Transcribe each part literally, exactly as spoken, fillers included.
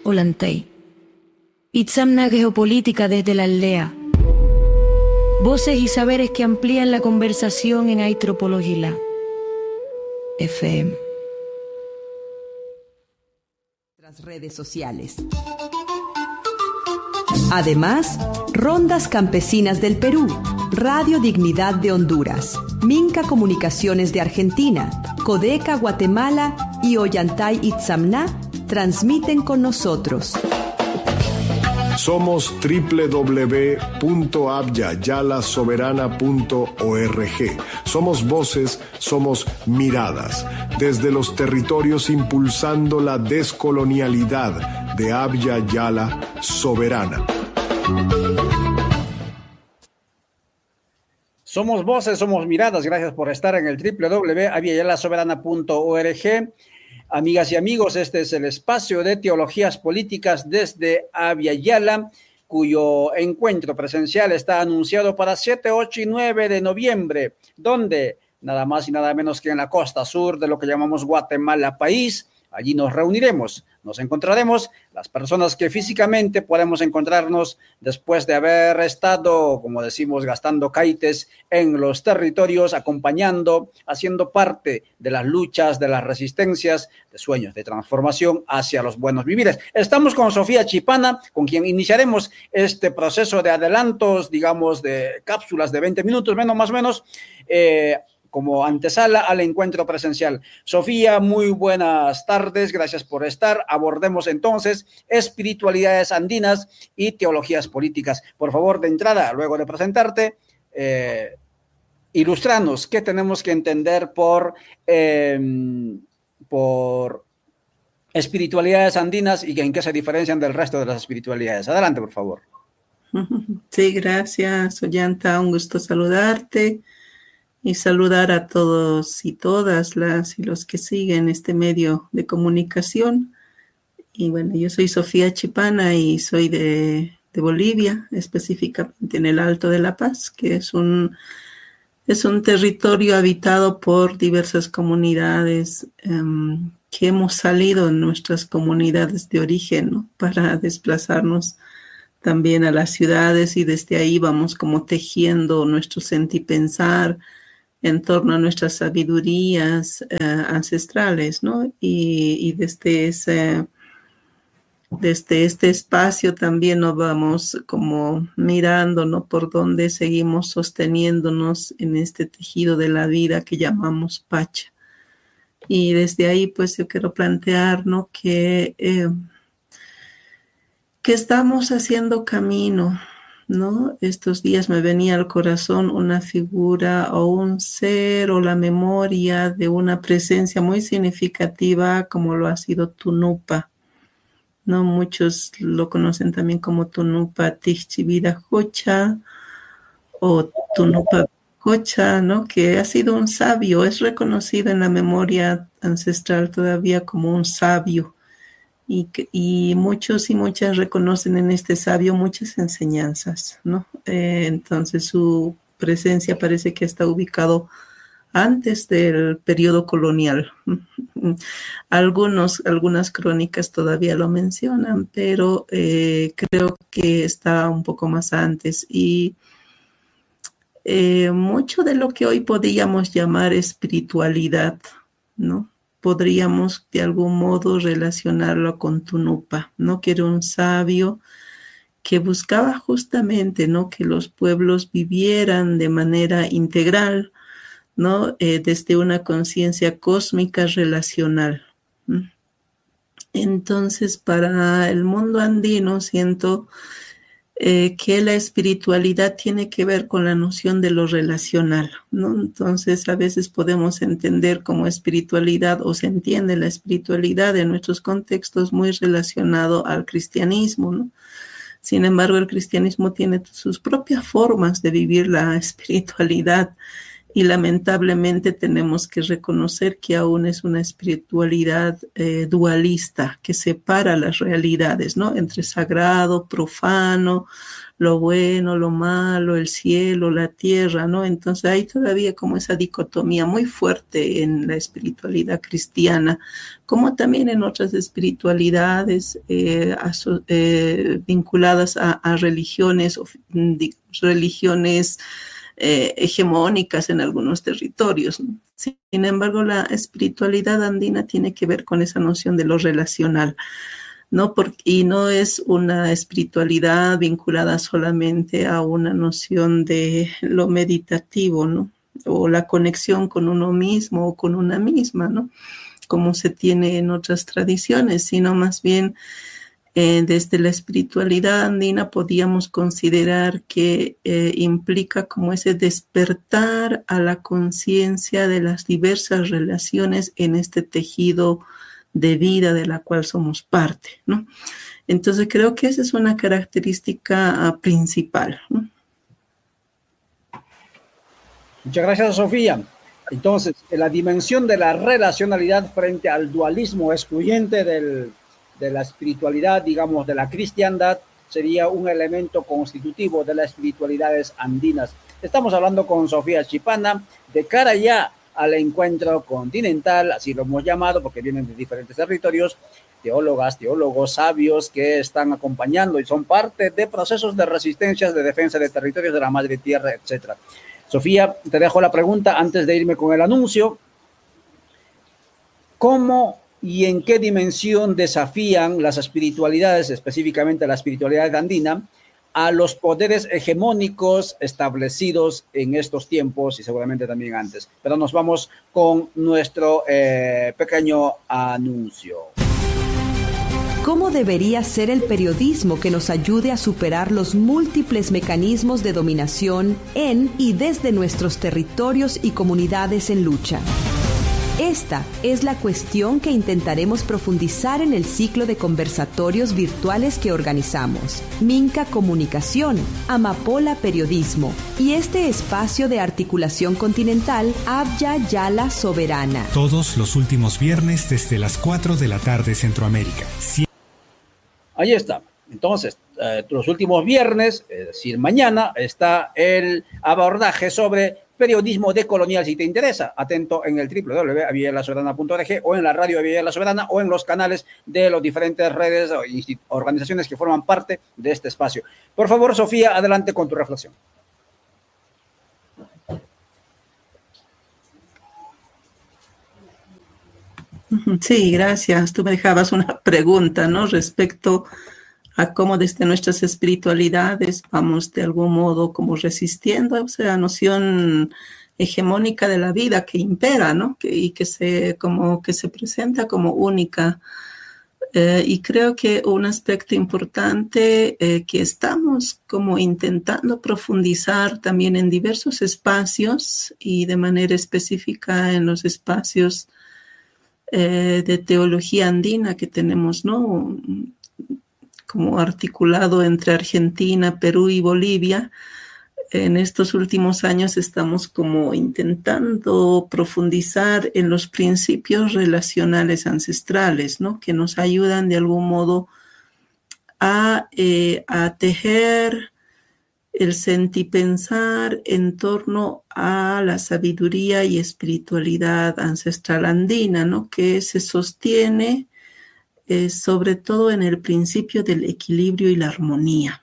Olantay. Itzamna Geopolítica desde la aldea. Voces y saberes que amplían la conversación en Aitropologila. F M. Las redes sociales. Además, Rondas Campesinas del Perú, Radio Dignidad de Honduras, Minca Comunicaciones de Argentina, Codeca Guatemala y Ollantay Itzamná transmiten con nosotros. Somos doble u doble u doble u punto abya yala soberana punto org. Somos voces, somos miradas. Desde los territorios impulsando la descolonialidad de Abya Yala Soberana. Somos voces, somos miradas. Gracias por estar en el doble u doble u doble u punto abya yala soberana punto org. Amigas y amigos, este es el espacio de teologías políticas desde Abya Yala, cuyo encuentro presencial está anunciado para siete, ocho y nueve de noviembre, donde nada más y nada menos que en la costa sur de lo que llamamos Guatemala país. Allí nos reuniremos, nos encontraremos, las personas que físicamente podemos encontrarnos después de haber estado, como decimos, gastando caites en los territorios, acompañando, haciendo parte de las luchas, de las resistencias, de sueños de transformación hacia los buenos vivires. Estamos con Sofía Chipana, con quien iniciaremos este proceso de adelantos, digamos, de cápsulas de veinte minutos, menos más o menos, eh, como antesala al encuentro presencial. Sofía, muy buenas tardes, gracias por estar. Abordemos entonces espiritualidades andinas y teologías políticas. Por favor, de entrada, luego de presentarte, eh, ilustranos qué tenemos que entender por, eh, por espiritualidades andinas y en qué se diferencian del resto de las espiritualidades. Adelante, por favor. Sí, gracias, Ollanta, un gusto saludarte. Y saludar a todos y todas las y los que siguen este medio de comunicación. Y bueno, yo soy Sofía Chipana y soy de, de Bolivia, específicamente en el Alto de La Paz, que es un, es un territorio habitado por diversas comunidades um, que hemos salido en nuestras comunidades de origen, ¿no? Para desplazarnos también a las ciudades y desde ahí vamos como tejiendo nuestro sentipensar en torno a nuestras sabidurías uh, ancestrales, ¿no? Y, y desde, ese, desde este espacio también nos vamos como mirando, ¿no? Por dónde seguimos sosteniéndonos en este tejido de la vida que llamamos Pacha. Y desde ahí, pues, yo quiero plantear, ¿no? Que, eh, que estamos haciendo camino, ¿no? Estos días me venía al corazón una figura o un ser o la memoria de una presencia muy significativa como lo ha sido Tunupa, ¿no? Muchos lo conocen también como Tunupa Tixivirajocha o Tunupa Cocha, ¿no? Que ha sido un sabio, es reconocido en la memoria ancestral todavía como un sabio. Y, y muchos y muchas reconocen en este sabio muchas enseñanzas, ¿no? Eh, entonces su presencia parece que está ubicado antes del periodo colonial. Algunos, algunas crónicas todavía lo mencionan, pero eh, creo que está un poco más antes. Y eh, mucho de lo que hoy podríamos llamar espiritualidad, ¿no? Podríamos de algún modo relacionarlo con Tunupa, ¿no? Que era un sabio que buscaba justamente, ¿no? Que los pueblos vivieran de manera integral, ¿no? Eh, desde una conciencia cósmica relacional. ¿Mm? Entonces, para el mundo andino siento Eh, que la espiritualidad tiene que ver con la noción de lo relacional, ¿no? Entonces, a veces podemos entender como espiritualidad o se entiende la espiritualidad en nuestros contextos muy relacionado al cristianismo, ¿no? Sin embargo, el cristianismo tiene sus propias formas de vivir la espiritualidad y lamentablemente tenemos que reconocer que aún es una espiritualidad eh, dualista que separa las realidades, ¿no? Entre sagrado, profano, lo bueno, lo malo, el cielo, la tierra, ¿no? Entonces hay todavía como esa dicotomía muy fuerte en la espiritualidad cristiana, como también en otras espiritualidades eh, aso- eh, vinculadas a, a religiones, religiones eh, hegemónicas en algunos territorios, ¿no? Sin embargo, la espiritualidad andina tiene que ver con esa noción de lo relacional, ¿no? Porque, y no es una espiritualidad vinculada solamente a una noción de lo meditativo, ¿no? O la conexión con uno mismo o con una misma, ¿no? Como se tiene en otras tradiciones, sino más bien eh, desde la espiritualidad andina podíamos considerar que eh, implica como ese despertar a la conciencia de las diversas relaciones en este tejido de vida de la cual somos parte, ¿no? Entonces creo que esa es una característica uh, principal, ¿no? Muchas gracias, Sofía. Entonces, la dimensión de la relacionalidad frente al dualismo excluyente del, de la espiritualidad, digamos, de la cristiandad, sería un elemento constitutivo de las espiritualidades andinas. Estamos hablando con Sofía Chipana de cara ya al encuentro continental, así lo hemos llamado, porque vienen de diferentes territorios, teólogas, teólogos, sabios que están acompañando y son parte de procesos de resistencia, de defensa de territorios de la madre tierra, etcétera. Sofía, te dejo la pregunta antes de irme con el anuncio. ¿Cómo y en qué dimensión desafían las espiritualidades, específicamente la espiritualidad andina, a los poderes hegemónicos establecidos en estos tiempos y seguramente también antes? Pero nos vamos con nuestro eh, pequeño anuncio. ¿Cómo debería ser el periodismo que nos ayude a superar los múltiples mecanismos de dominación en y desde nuestros territorios y comunidades en lucha? Esta es la cuestión que intentaremos profundizar en el ciclo de conversatorios virtuales que organizamos. Minca Comunicación, Amapola Periodismo y este espacio de articulación continental Abya Yala Soberana. Todos los últimos viernes desde las cuatro de la tarde Centroamérica. Sí. Ahí está. Entonces, eh, los últimos viernes, es decir, mañana, está el abordaje sobre periodismo decolonial. Si te interesa, atento en el doble u doble u doble u punto avia yala soberana punto org o en la radio Avia Yala Soberana o en los canales de las diferentes redes o organizaciones que forman parte de este espacio. Por favor, Sofía, adelante con tu reflexión. Sí, gracias. Tú me dejabas una pregunta, ¿no? Respecto a cómo desde nuestras espiritualidades vamos de algún modo como resistiendo, o sea, la noción hegemónica de la vida que impera, ¿no? Que, y que se, como, que se presenta como única. Eh, y creo que un aspecto importante eh, que estamos como intentando profundizar también en diversos espacios y de manera específica en los espacios eh, de teología andina que tenemos, ¿no? Como articulado entre Argentina, Perú y Bolivia. En estos últimos años estamos como intentando profundizar en los principios relacionales ancestrales, ¿no? Que nos ayudan de algún modo a, eh, a tejer el sentipensar en torno a la sabiduría y espiritualidad ancestral andina, ¿no? Que se sostiene Eh, sobre todo en el principio del equilibrio y la armonía.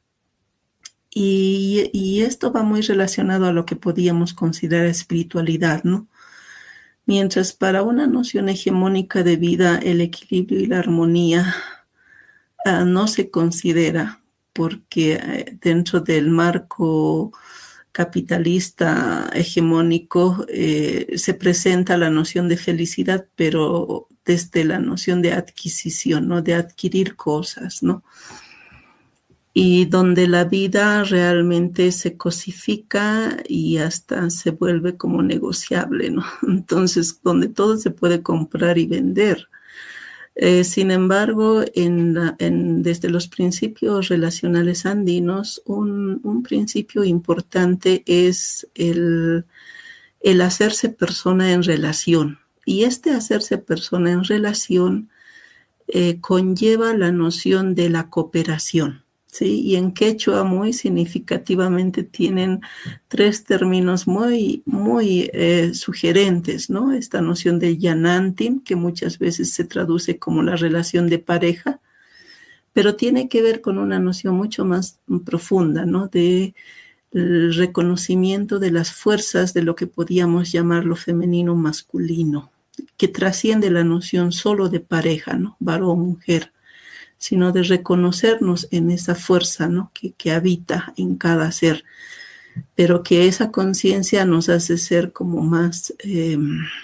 Y, y esto va muy relacionado a lo que podíamos considerar espiritualidad, ¿no? Mientras para una noción hegemónica de vida el equilibrio y la armonía uh, no se considera porque uh, dentro del marco capitalista hegemónico eh, se presenta la noción de felicidad, pero desde la noción de adquisición, ¿no? De adquirir cosas, ¿no? Y donde la vida realmente se cosifica y hasta se vuelve como negociable, ¿no? Entonces, donde todo se puede comprar y vender. Eh, sin embargo, en la, en, desde los principios relacionales andinos, un, un principio importante es el, el hacerse persona en relación. Y este hacerse persona en relación eh, conlleva la noción de la cooperación, ¿sí? Y en quechua muy significativamente tienen tres términos muy, muy eh, sugerentes, ¿no? Esta noción de yanantin, que muchas veces se traduce como la relación de pareja, pero tiene que ver con una noción mucho más profunda, ¿no? De el reconocimiento de las fuerzas de lo que podíamos llamar lo femenino masculino, que trasciende la noción solo de pareja, ¿no? Varón, mujer, sino de reconocernos en esa fuerza, ¿no? que, que habita en cada ser, pero que esa conciencia nos hace ser como más eh,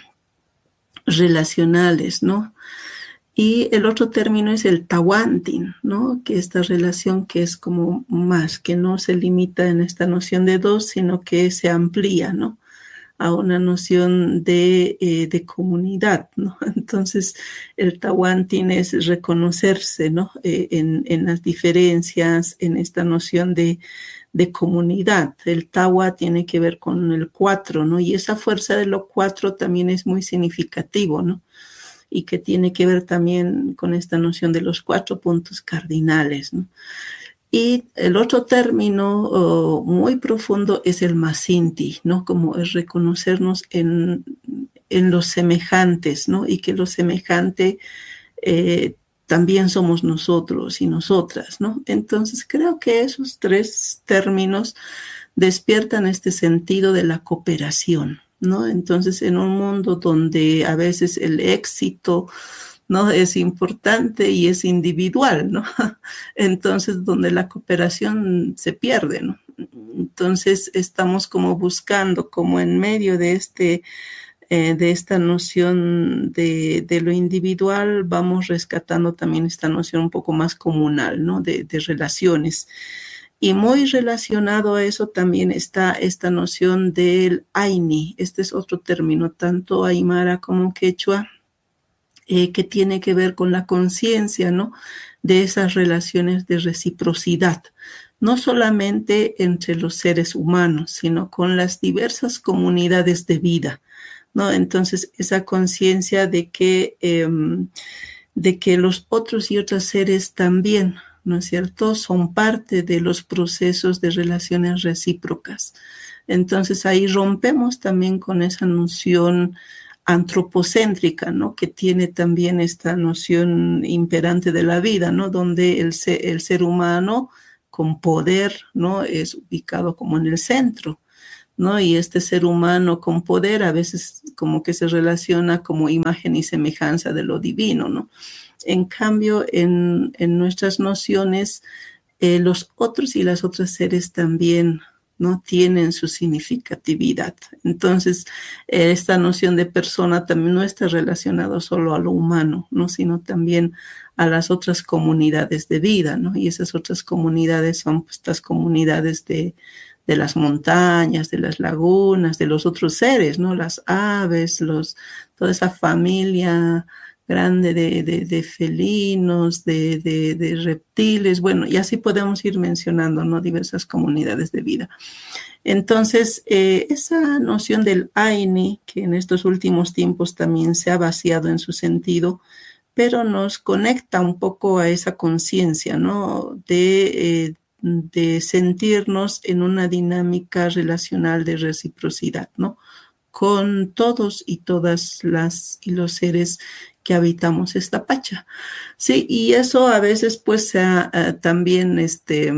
relacionales, ¿no? Y el otro término es el tawantin, ¿no? Que esta relación que es como más, que no se limita en esta noción de dos, sino que se amplía, ¿no? A una noción de, eh, de comunidad, ¿no? Entonces, el tawantin es reconocerse, ¿no? Eh, en, en las diferencias, en esta noción de, de comunidad. El tawa tiene que ver con el cuatro, ¿no? Y esa fuerza de lo cuatro también es muy significativo, ¿no? Y que tiene que ver también con esta noción de los cuatro puntos cardinales, ¿no? Y el otro término oh, muy profundo es el masinti, ¿no? Como es reconocernos en, en los semejantes, ¿no? Y que lo semejante eh, también somos nosotros y nosotras, ¿no? Entonces creo que esos tres términos despiertan este sentido de la cooperación, ¿no? Entonces, en un mundo donde a veces el éxito, ¿no? es importante y es individual, ¿no? Entonces, donde la cooperación se pierde, ¿no? Entonces, estamos como buscando, como en medio de este, eh, de esta noción de, de lo individual, vamos rescatando también esta noción un poco más comunal, ¿no? De, de relaciones. Y muy relacionado a eso también está esta noción del aini. Este es otro término, tanto aymara como quechua, eh, que tiene que ver con la conciencia, ¿no? De esas relaciones de reciprocidad, no solamente entre los seres humanos, sino con las diversas comunidades de vida, ¿no? Entonces, esa conciencia de que, eh, de que los otros y otras seres también, ¿no es cierto?, son parte de los procesos de relaciones recíprocas. Entonces ahí rompemos también con esa noción antropocéntrica, ¿no?, que tiene también esta noción imperante de la vida, ¿no?, donde el ser, el ser humano con poder, ¿no?, es ubicado como en el centro, ¿no? Y este ser humano con poder a veces como que se relaciona como imagen y semejanza de lo divino, ¿no? En cambio, en, en nuestras nociones, eh, los otros y las otras seres también, ¿no?, tienen su significatividad. Entonces, eh, esta noción de persona también no está relacionada solo a lo humano, ¿no?, sino también a las otras comunidades de vida, ¿no? Y esas otras comunidades son pues, estas comunidades de, de las montañas, de las lagunas, de los otros seres, ¿no? Las aves, los, toda esa familia grande de, de, de felinos, de, de, de reptiles, bueno, y así podemos ir mencionando, ¿no?, diversas comunidades de vida. Entonces, eh, esa noción del aini, que en estos últimos tiempos también se ha vaciado en su sentido, pero nos conecta un poco a esa conciencia, ¿no?, de, eh, de sentirnos en una dinámica relacional de reciprocidad, ¿no?, con todos y todas las y los seres que habitamos esta pacha. Sí, y eso a veces pues sea, uh, también este,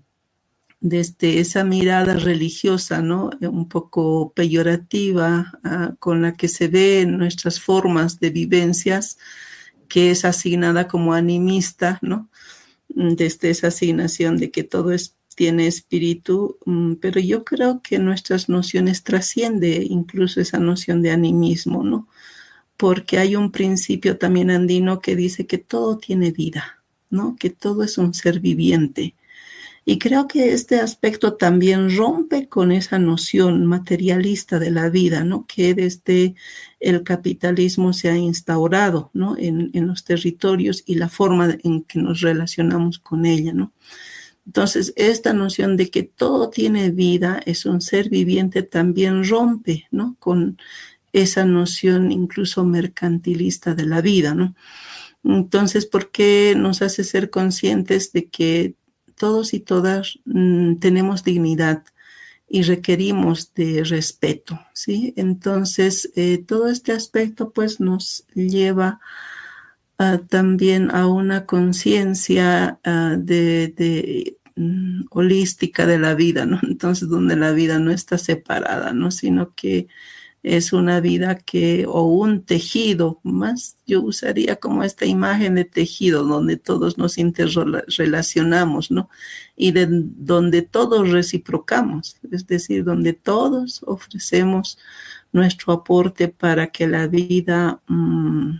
desde esa mirada religiosa, ¿no?, un poco peyorativa, uh, con la que se ven nuestras formas de vivencias, que es asignada como animista, ¿no?, desde esa asignación de que todo es tiene espíritu, pero yo creo que nuestras nociones trasciende incluso esa noción de animismo, ¿no? Porque hay un principio también andino que dice que todo tiene vida, ¿no? Que todo es un ser viviente. Y creo que este aspecto también rompe con esa noción materialista de la vida, ¿no?, que desde el capitalismo se ha instaurado, ¿no?, en, en los territorios y la forma en que nos relacionamos con ella, ¿no? Entonces, esta noción de que todo tiene vida, es un ser viviente, también rompe, ¿no?, con esa noción incluso mercantilista de la vida, ¿no? Entonces, ¿por qué nos hace ser conscientes de que todos y todas mmm, tenemos dignidad y requerimos de respeto, ¿sí? Entonces, eh, todo este aspecto pues nos lleva uh, también a una conciencia uh, de, de um, holística de la vida, ¿no? Entonces, donde la vida no está separada, ¿no?, sino que es una vida que, o un tejido, más yo usaría como esta imagen de tejido, donde todos nos interrelacionamos, ¿no? Y de donde todos reciprocamos, es decir, donde todos ofrecemos nuestro aporte para que la vida, mmm,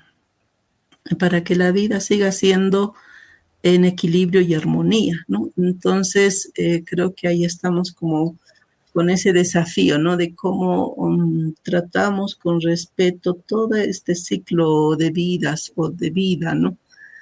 para que la vida siga siendo en equilibrio y armonía, ¿no? Entonces, eh, creo que ahí estamos como con ese desafío, ¿no?, de cómo um, tratamos con respeto todo este ciclo de vidas o de vida, ¿no?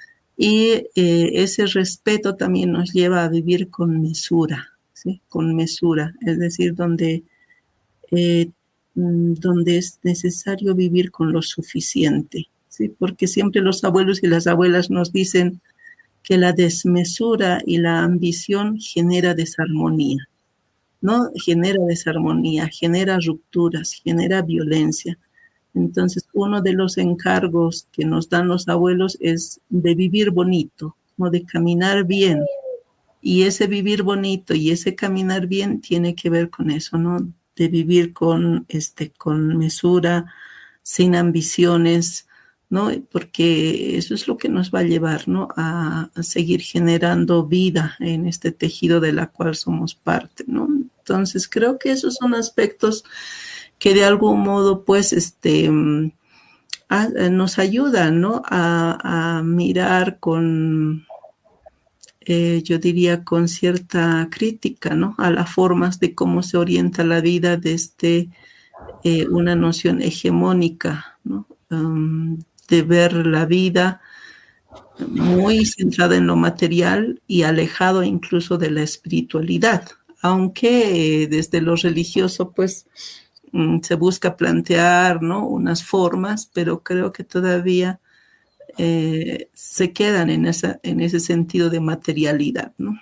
Y eh, ese respeto también nos lleva a vivir con mesura, ¿sí? Con mesura, es decir, donde, eh, donde es necesario vivir con lo suficiente, ¿sí? Porque siempre los abuelos y las abuelas nos dicen que la desmesura y la ambición genera desarmonía, ¿no? Genera desarmonía, genera rupturas, genera violencia. Entonces, uno de los encargos que nos dan los abuelos es de vivir bonito, ¿no?, de caminar bien. Y ese vivir bonito y ese caminar bien tiene que ver con eso, ¿no?, de vivir con, este, con mesura, sin ambiciones, ¿no?, porque eso es lo que nos va a llevar, ¿no?, a, a seguir generando vida en este tejido de la cual somos parte, ¿no? Entonces, creo que esos son aspectos que de algún modo, pues, este, a, a, nos ayudan, ¿no?, a, a mirar con, eh, yo diría, con cierta crítica, ¿no?, a las formas de cómo se orienta la vida desde eh, una noción hegemónica, ¿no?, um, de ver la vida muy centrada en lo material y alejado incluso de la espiritualidad. Aunque eh, desde lo religioso, pues, mm, se busca plantear, ¿no?, unas formas, pero creo que todavía eh, se quedan en, esa, en ese sentido de materialidad, ¿no?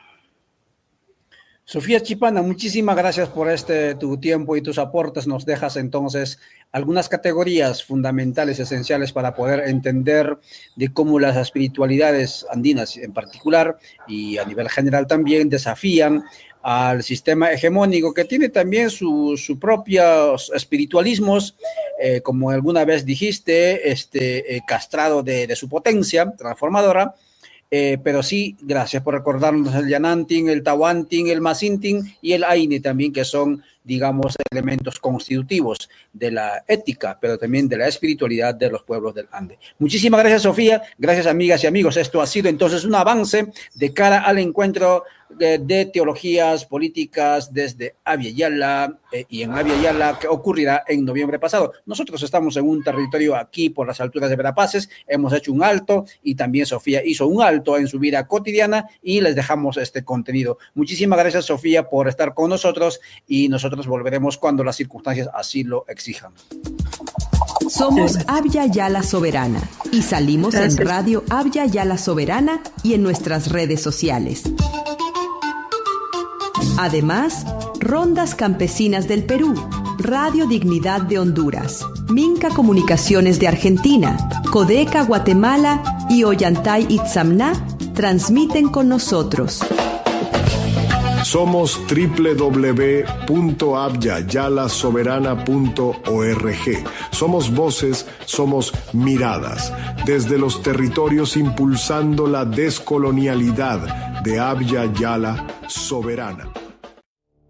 Sofía Chipana, muchísimas gracias por este tu tiempo y tus aportes. Nos dejas entonces algunas categorías fundamentales, esenciales para poder entender de cómo las espiritualidades andinas en particular y a nivel general también desafían al sistema hegemónico, que tiene también su, su propios espiritualismos, eh, como alguna vez dijiste, este, eh, castrado de, de su potencia transformadora. Eh, pero sí, gracias por recordarnos el Yanantin, el Tahuantin, el Masintin y el Aine también, que son, digamos, elementos constitutivos de la ética, pero también de la espiritualidad de los pueblos del Ande. Muchísimas gracias, Sofía. Gracias, amigas y amigos. Esto ha sido entonces un avance de cara al encuentro de, de teologías políticas desde Abya Yala eh, y en Abya Yala, que ocurrirá en noviembre pasado. Nosotros estamos en un territorio aquí por las alturas de Verapaces, hemos hecho un alto y también Sofía hizo un alto en su vida cotidiana y les dejamos este contenido. Muchísimas gracias, Sofía, por estar con nosotros y nosotros volveremos cuando las circunstancias así lo exijan. Somos Abya Yala Soberana y salimos Gracias. en Radio Abya Yala Soberana y en nuestras redes sociales. Además, Rondas Campesinas del Perú, Radio Dignidad de Honduras, Minca Comunicaciones de Argentina, Codeca Guatemala y Ollantay Itzamná transmiten con nosotros. Somos doble u doble u doble u punto abya yala soberana punto org. Somos voces, somos miradas. Desde los territorios impulsando la descolonialidad de Abya Yala Soberana.